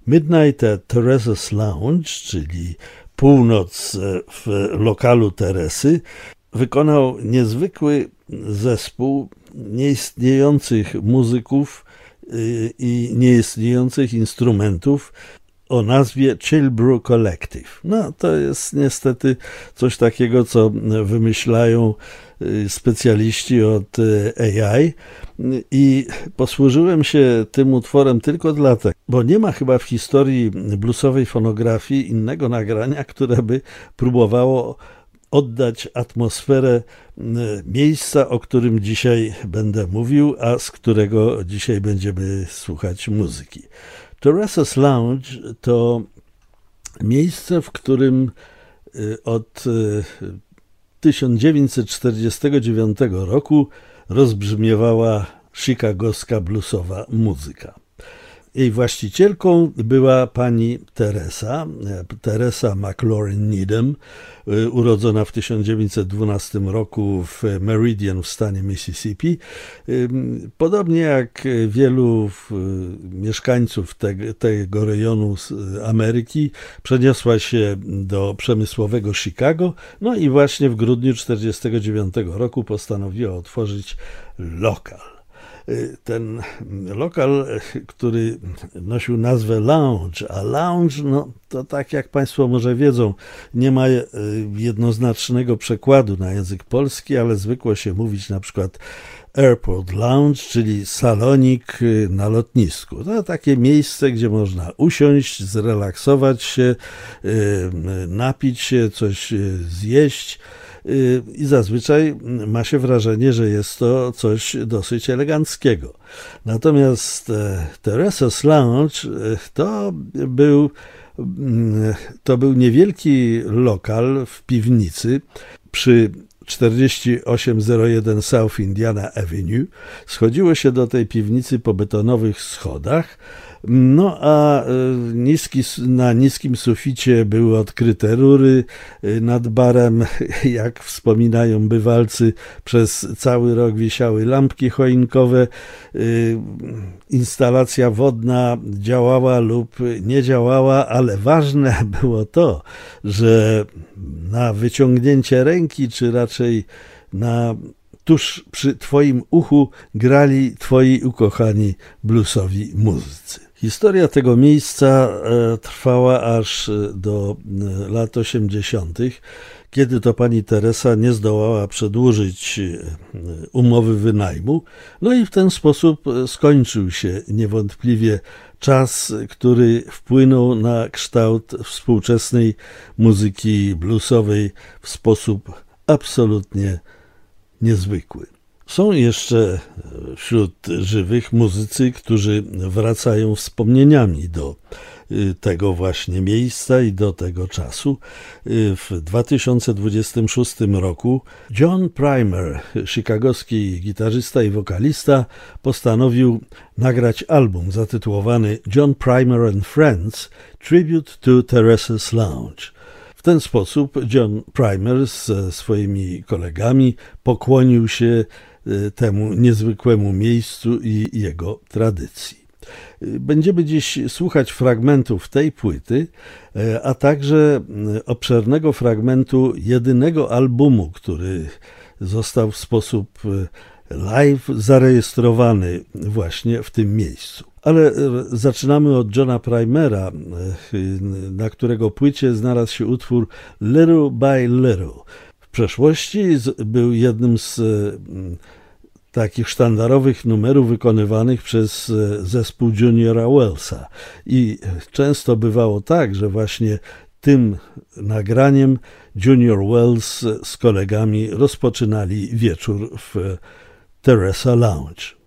Midnight at Teresa's Lounge, czyli północ w lokalu Teresy, wykonał niezwykły zespół nieistniejących muzyków i nieistniejących instrumentów o nazwie Chilbrew Collective. No, to jest niestety coś takiego, co wymyślają specjaliści od AI i posłużyłem się tym utworem tylko dlatego, bo nie ma chyba w historii bluesowej fonografii innego nagrania, które by próbowało oddać atmosferę miejsca, o którym dzisiaj będę mówił, a z którego dzisiaj będziemy słuchać muzyki. Teresa's Lounge to miejsce, w którym od 1949 roku rozbrzmiewała chicagowska bluesowa muzyka. Jej właścicielką była pani Teresa McLaurin Needham, urodzona w 1912 roku w Meridian w stanie Mississippi. Podobnie jak wielu mieszkańców tego rejonu Ameryki, przeniosła się do przemysłowego Chicago, no i właśnie w grudniu 1949 roku postanowiła otworzyć lokal. Ten lokal, który nosił nazwę Lounge, a Lounge, no to tak jak Państwo może wiedzą, nie ma jednoznacznego przekładu na język polski, ale zwykło się mówić na przykład Airport Lounge, czyli salonik na lotnisku. To takie miejsce, gdzie można usiąść, zrelaksować się, napić się, coś zjeść. I zazwyczaj ma się wrażenie, że jest to coś dosyć eleganckiego. Natomiast Teresa's Lounge to był niewielki lokal w piwnicy przy 4801 South Indiana Avenue. Schodziło się do tej piwnicy po betonowych schodach. No a na niskim suficie były odkryte rury, nad barem, jak wspominają bywalcy, przez cały rok wisiały lampki choinkowe, instalacja wodna działała lub nie działała, ale ważne było to, że na wyciągnięcie ręki, czy raczej tuż przy twoim uchu grali twoi ukochani bluesowi muzycy. Historia tego miejsca trwała aż do lat 80., kiedy to pani Teresa nie zdołała przedłużyć umowy wynajmu. No i w ten sposób skończył się niewątpliwie czas, który wpłynął na kształt współczesnej muzyki bluesowej w sposób absolutnie niezwykły. Są jeszcze wśród żywych muzycy, którzy wracają wspomnieniami do tego właśnie miejsca i do tego czasu. W 2026 roku John Primer, chicagowski gitarzysta i wokalista, postanowił nagrać album zatytułowany John Primer and Friends – Tribute to Teresa's Lounge. W ten sposób John Primer ze swoimi kolegami pokłonił się temu niezwykłemu miejscu i jego tradycji. Będziemy dziś słuchać fragmentów tej płyty, a także obszernego fragmentu jedynego albumu, który został w sposób live zarejestrowany właśnie w tym miejscu. Ale zaczynamy od Johna Primera, na którego płycie znalazł się utwór Little by Little. W przeszłości był jednym z takich sztandarowych numerów wykonywanych przez zespół Juniora Wellsa. I często bywało tak, że właśnie tym nagraniem Junior Wells z kolegami rozpoczynali wieczór w Teresa Lounge.